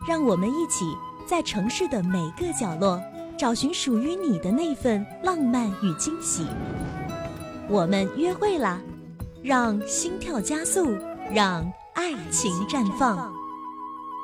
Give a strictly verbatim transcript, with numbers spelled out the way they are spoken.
让我们一起在城市的每个角落找寻属于你的那份浪漫与惊喜。我们约会啦，让心跳加速，让爱情绽放。